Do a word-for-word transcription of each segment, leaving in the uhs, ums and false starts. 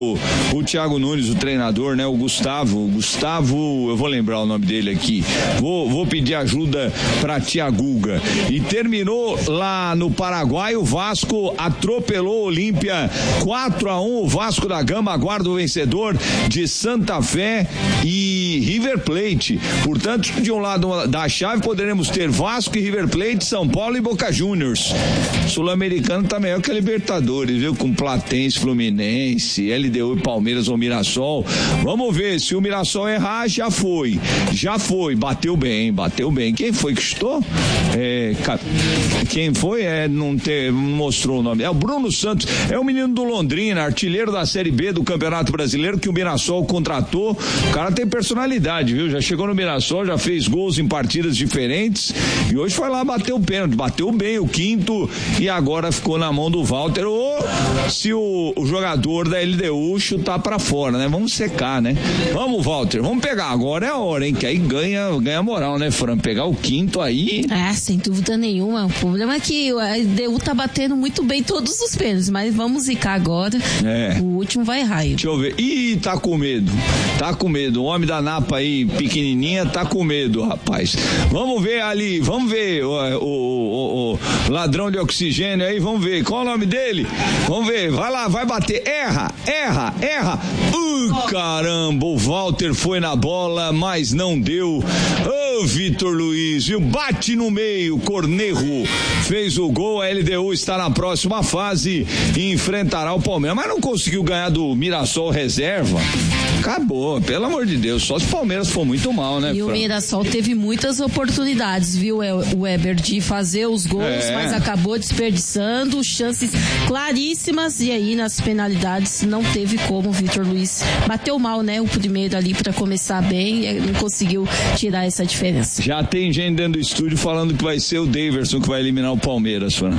O, o Thiago Nunes, o treinador, né? O Gustavo, Gustavo, eu vou lembrar o nome dele aqui. Vou, vou pedir ajuda pra Tiaguga. E terminou lá no Paraguai, o Vasco atropelou o Olímpia quatro a um. O Vasco da Gama aguarda o vencedor de Santa Fé e River Plate. Portanto, de um lado da chave poderemos ter Vasco e River Plate, São Paulo e Boca Juniors. Sul-Americano tá melhor que a Libertadores, viu? Com Platense, Fluminense, L D U e Palmeiras ou Mirassol. Vamos ver, se o Mirassol errar, já foi. Já foi, bateu bem, bateu bem. Quem foi que chutou? É, quem foi? É, não, te, não mostrou o nome. É o Bruno Santos, é o menino do Londrina, artilheiro da Série B do Campeonato Brasileiro, que o Mirassol contratou. O cara tem personalidade, viu? Já chegou no Mirassol, já fez gols em partidas diferentes e hoje foi lá bater o pênalti, bateu bem o quinto e agora ficou na mão do Walter. Ou se o, o jogador da L D U chutar pra fora, né? Vamos secar, né? Vamos, Walter, vamos pegar. Agora é a hora, hein? Que aí ganha, ganha moral, né, Fran? Pegar o quinto aí. É, sem dúvida nenhuma. O problema é que a L D U tá batendo muito bem todos os pênaltis, mas vamos zicar agora. É. O último vai raio. Deixa eu ver. Ih, tá com medo. Tá com medo. O homem da Napa aí, pequenininha, tá com medo, rapaz. Vamos ver ali, vamos ver o, o, o, o ladrão de oxigênio aí, vamos ver. Qual é o nome dele? Vamos ver. Vai lá, vai bater. Erra, erra, erra. Uh, caramba, o Walter foi na bola, mas não deu. Ô, oh, Vitor Luiz, viu? Bate no meio, Cornejo fez o gol, a L D U está na próxima fase e enfrentará o Palmeiras, mas não conseguiu ganhar do Mirassol reserva. Acabou, pelo amor de Deus, só se o Palmeiras for muito mal, né? E Fran? O Mirassol teve muitas oportunidades, viu, o Weber, de fazer os gols, é. mas acabou desperdiçando chances claríssimas e aí nas penalidades não teve como. O Vitor Luiz bateu mal, né, o primeiro ali para começar bem, não conseguiu tirar essa diferença. Já tem gente dentro do estúdio falando que vai ser o Daverson que vai eliminar o Palmeiras, Fran.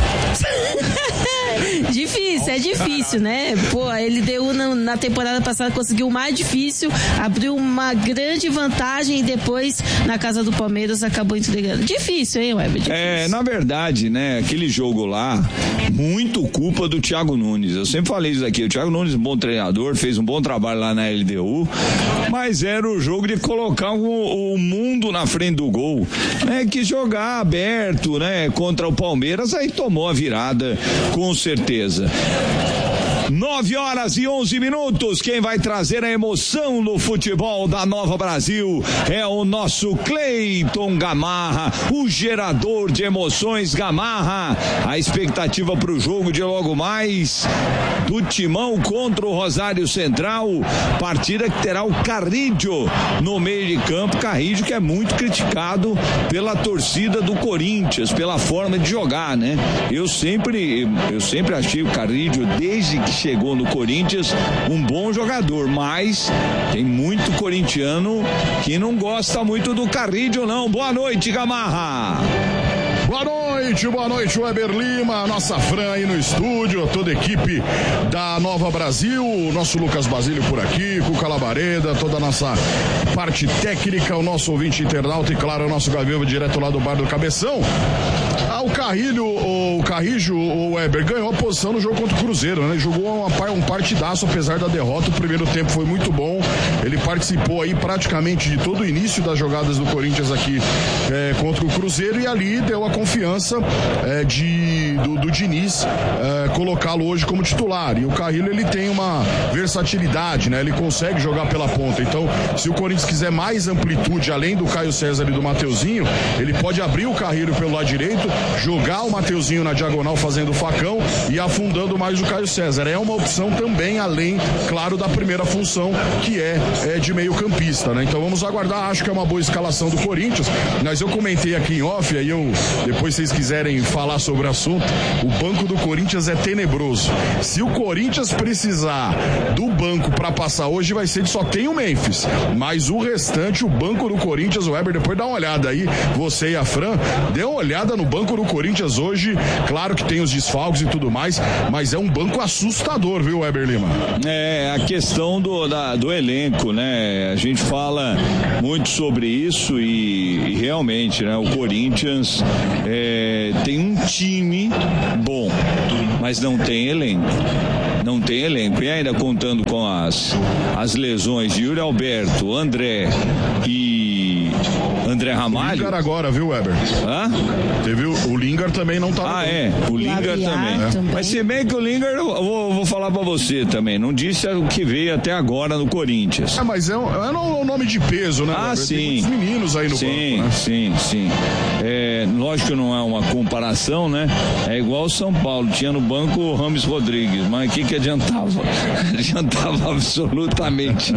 Difícil, é difícil, né? Pô, a L D U na, na temporada passada conseguiu o mais difícil, abriu uma grande vantagem e depois na casa do Palmeiras acabou entregando. Difícil, hein, Weber? Difícil. É, na verdade, né, aquele jogo lá, muito culpa do Thiago Nunes. Eu sempre falei isso aqui, o Thiago Nunes é um bom treinador, fez um bom trabalho lá na L D U, mas era o jogo de colocar o, o mundo na frente do gol, né? Que jogar aberto, né, contra o Palmeiras, aí tomou a virada, com certeza. Nove horas e onze minutos. Quem vai trazer a emoção no futebol da Nova Brasil é o nosso Cleiton Gamarra, o gerador de emoções. Gamarra, a expectativa para o jogo de logo mais do Timão contra o Rosário Central, partida que terá o Carrillo no meio de campo. Carrillo que é muito criticado pela torcida do Corinthians, pela forma de jogar, né? Eu sempre, eu sempre achei o Carrillo, desde que chegou no Corinthians, um bom jogador, mas tem muito corintiano que não gosta muito do Carrillo, não. Boa noite, Gamarra. Boa noite, boa noite, Weber Lima, nossa Fran aí no estúdio, toda a equipe da Nova Brasil, o nosso Lucas Basílio por aqui, Cuca Labareda, toda a nossa parte técnica, o nosso ouvinte internauta e, claro, o nosso Gavião direto lá do Bar do Cabeção. Ah, o Carrilho, o Carrillo, o Weber, ganhou a posição no jogo contra o Cruzeiro, né? Jogou uma, um partidaço, apesar da derrota. O primeiro tempo foi muito bom. Ele participou aí praticamente de todo o início das jogadas do Corinthians aqui é, contra o Cruzeiro e ali deu a confiança é, de, do, do Diniz é, colocá-lo hoje como titular. E o Carrillo, ele tem uma versatilidade, né? Ele consegue jogar pela ponta. Então, se o Corinthians quiser mais amplitude, além do Caio César e do Mateuzinho, ele pode abrir o Carrillo pelo lado direito, jogar o Mateuzinho na diagonal fazendo o facão e afundando mais o Caio César. É uma opção também, além, claro, da primeira função, que é, é de meio campista, né? Então vamos aguardar, acho que é uma boa escalação do Corinthians, mas eu comentei aqui em off, aí eu, depois vocês quiserem falar sobre o assunto, o banco do Corinthians é tenebroso. Se o Corinthians precisar do banco para passar hoje, vai ser que só tem o Memphis, mas o restante, o banco do Corinthians, o Weber, depois dá uma olhada aí, você e a Fran, dê uma olhada no banco do Corinthians hoje, claro que tem os desfalques e tudo mais, mas é um banco assustador, viu, Weber Lima? É, a questão do, da, do elenco, né? A gente fala muito sobre isso e, e realmente, né? O Corinthians é, tem um time bom, mas não tem elenco. não tem elenco. E ainda contando com as, as lesões de Yuri Alberto, André e André Ramalho. O Lingard agora, viu, Weber? Hã? Teve o, o Lingard também não tá. Ah, é. O Lingard também. É. também. Mas se bem que o Lingard, eu vou, vou falar pra você também, não disse o que veio até agora no Corinthians. É, mas é um, é um nome de peso, né? Ah, Weber? sim. Tem muitos meninos aí no sim, banco, né? Sim, sim, é, lógico que não é uma comparação, né? É igual o São Paulo, tinha no banco o Rames Rodrigues, mas o que que adiantava? Adiantava absolutamente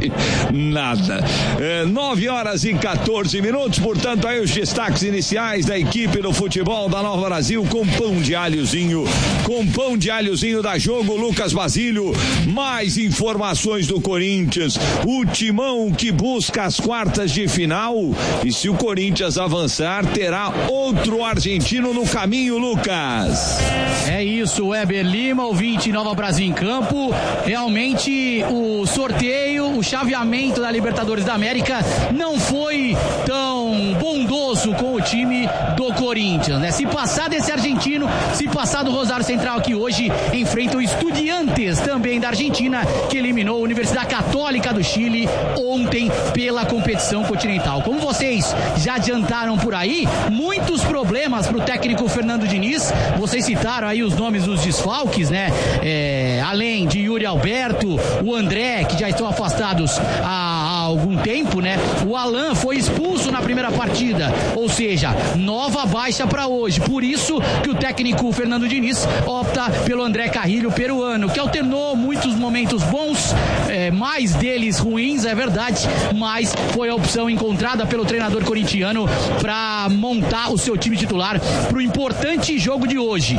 nada. É, nove horas e quatorze minutos, portanto, aí os destaques iniciais da equipe do futebol da Nova Brasil com pão de alhozinho, com pão de alhozinho da Jogo, Lucas Basílio. Mais informações do Corinthians, o timão que busca as quartas de final, e se o Corinthians avançar, terá outro argentino no caminho, Lucas. É isso, Weber Lima, ouvinte Nova Brasil em Campo. Realmente o sorteio, o chaveamento da Libertadores da América não foi tão bondoso com o time do Corinthians, né? Se passar desse argentino, se passar do Rosário Central, que hoje enfrenta o Estudiantes, também da Argentina, que eliminou a Universidade Católica do Chile ontem pela competição continental. Como vocês já adiantaram por aí, muitos problemas para o técnico Fernando Diniz. Vocês citaram aí os nomes dos desfalques, né? É, além de Yuri Alberto, o André, que já estão afastados há, há algum tempo, né? O Alan foi expulso na primeira partida, ou seja, nova baixa para hoje. Por isso que o técnico Fernando Diniz opta pelo André Carrilho, peruano, que alternou muitos momentos bons, é, mais deles ruins, é verdade, mas foi a opção encontrada pelo treinador corintiano para montar o seu time titular para o importante jogo de hoje.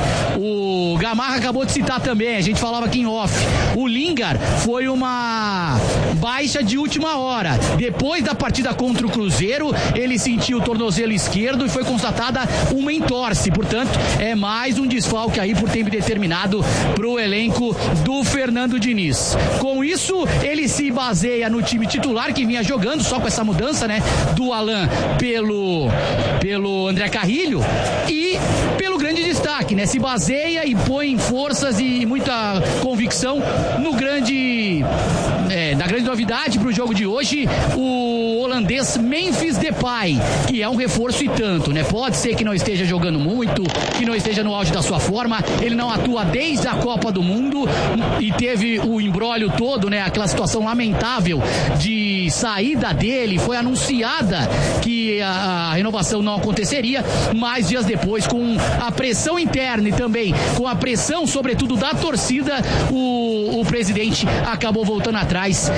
O Gamarra acabou de citar também, a gente falava aqui em off, o Lingard foi uma baixa de última hora. Depois da partida contra o Cruzeiro, ele sentiu o tornozelo esquerdo e foi constatada uma entorse. Portanto, é mais um desfalque aí por tempo determinado para o elenco do Fernando Diniz. Com isso, ele se baseia no time titular que vinha jogando, só com essa mudança, né, do Alan pelo, pelo André Carrilho, e pelo grande destaque, né, se baseia e põe forças e muita convicção no grande, é, na grande novidade para o jogo de hoje, o holandês Memphis Depay, que é um reforço e tanto, né? Pode ser que não esteja jogando muito, que não esteja no auge da sua forma, ele não atua desde a Copa do Mundo e teve o imbróglio todo, né? Aquela situação lamentável de saída dele, foi anunciada que a, a renovação não aconteceria, mas dias depois, com a pressão interna e também com a pressão, sobretudo, da torcida, o, o presidente acabou voltando atrás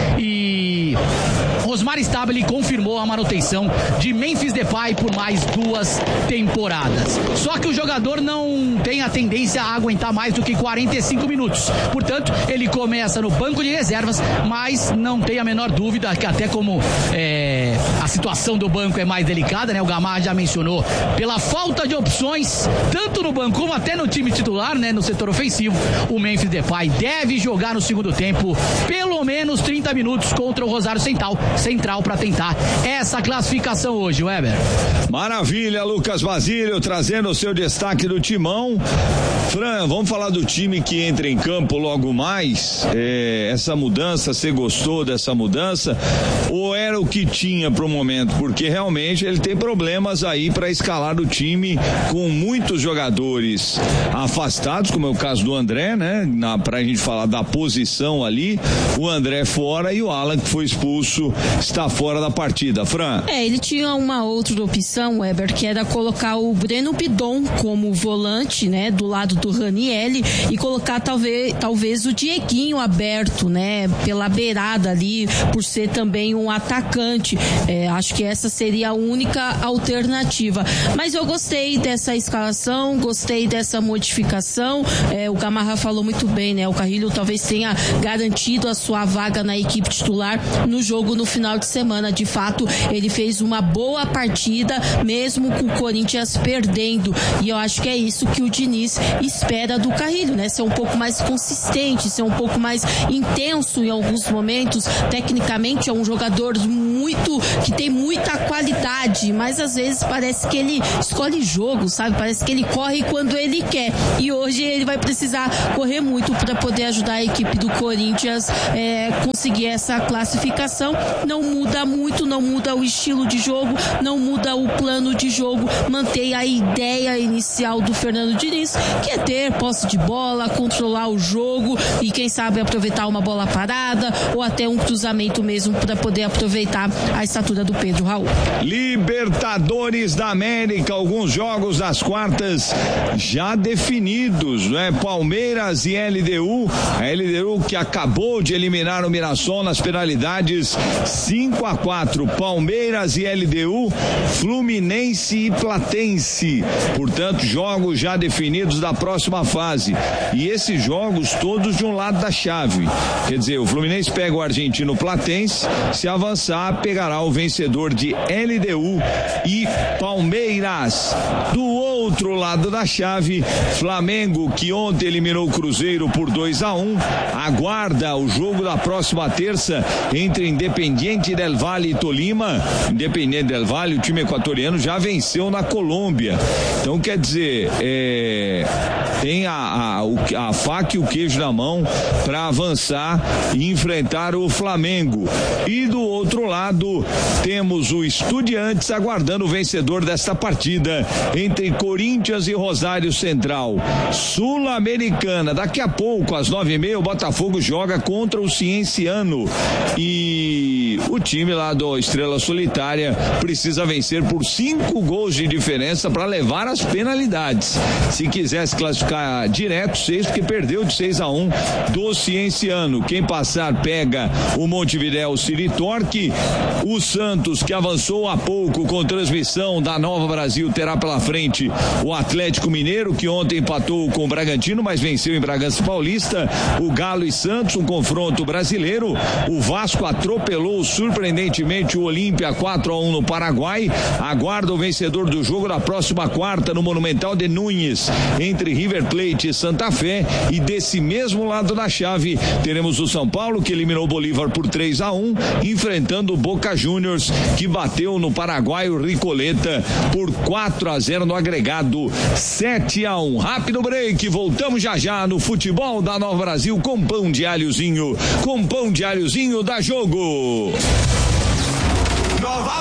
e Osmar Stabile confirmou a manutenção de Memphis Depay por mais duas temporadas. Só que o jogador não tem a tendência a aguentar mais do que quarenta e cinco minutos. Portanto, ele começa no banco de reservas, mas não tem a menor dúvida que até como é, a situação do banco é mais delicada, né? O Gamarra já mencionou, pela falta de opções, tanto no banco como até no time titular, né? No setor ofensivo, o Memphis Depay deve jogar no segundo tempo pelo menos trinta minutos contra o Rosário Central, Central para tentar essa classificação hoje, Weber. Maravilha, Lucas Basílio trazendo o seu destaque do timão. Fran, vamos falar do time que entra em campo logo mais. É, essa mudança, você gostou dessa mudança? Ou era o que tinha pro momento? Porque realmente ele tem problemas aí para escalar o time com muitos jogadores afastados, como é o caso do André, né? Na, pra gente falar da posição ali, o André fora e o Alan, que foi expulso, está fora da partida. Fran? É, ele tinha uma outra opção, Weber, que era colocar o Breno Bidon como volante, né, do lado do Ranielli, e colocar talvez, talvez o Dieguinho aberto, né, pela beirada ali, por ser também um atacante. É, acho que essa seria a única alternativa. Mas eu gostei dessa escalação, gostei dessa modificação. É, o Gamarra falou muito bem, né, o Carrilho talvez tenha garantido a sua vaga na na equipe titular no jogo no final de semana. De fato, ele fez uma boa partida, mesmo com o Corinthians perdendo, e eu acho que é isso que o Diniz espera do Carrilho, né? Ser um pouco mais consistente, ser um pouco mais intenso em alguns momentos. Tecnicamente é um jogador muito, que tem muita qualidade, mas às vezes parece que ele escolhe jogo, sabe? Parece que ele corre quando ele quer, e hoje ele vai precisar correr muito para poder ajudar a equipe do Corinthians é, conseguir essa classificação. Não muda muito, não muda o estilo de jogo, não muda o plano de jogo, mantém a ideia inicial do Fernando Diniz, que é ter posse de bola, controlar o jogo e quem sabe aproveitar uma bola parada ou até um cruzamento mesmo para poder aproveitar a estatura do Pedro Raul. Libertadores da América, alguns jogos das quartas já definidos, né? Palmeiras e L D U, a L D U que acabou de eliminar o Mirassol nas penalidades, cinco a quatro, Palmeiras e L D U, Fluminense e Platense, portanto jogos já definidos da próxima fase, e esses jogos todos de um lado da chave, quer dizer, o Fluminense pega o argentino Platense, se avançar pegará o vencedor de L D U e Palmeiras. Do outro lado da chave, Flamengo, que ontem eliminou o Cruzeiro por dois a um, aguarda o jogo da próxima terça entre Independiente del Valle e Tolima. Independiente del Valle, o time equatoriano já venceu na Colômbia, então quer dizer, é, tem a, a, a faca e o queijo na mão para avançar e enfrentar o Flamengo. E do outro lado temos o Estudiantes aguardando o vencedor desta partida entre Corinthians e Rosário Central. Sul-Americana, daqui a pouco às nove e meia o Botafogo joga contra o Cienciano e o time lá do Estrela Solitária precisa vencer por cinco gols de diferença para levar as penalidades. Se quisesse classificar direto, seis, porque perdeu de seis a um do Cienciano. Quem passar pega o Montevidéu City Torque. O Santos, que avançou há pouco com transmissão da Nova Brasil, terá pela frente o Atlético Mineiro, que ontem empatou com o Bragantino, mas venceu em Bragança Paulista. O Galo e Santos, um confronto brasileiro. O Vasco atropelou surpreendentemente o Olímpia quatro a um no Paraguai. Aguarda o vencedor do jogo da próxima quarta no Monumental de Núñez, entre River Plate e Santa Fé. E desse mesmo lado da chave teremos o São Paulo, que eliminou o Bolívar por três a um, enfrentando o Boca Juniors, que bateu no Paraguai o Ricoleta por quatro a zero no agregado, sete a um. Rápido break, voltamos já já no futebol da Nova Brasil com pão de alhozinho, com pão de alhozinho da Jogo. Nova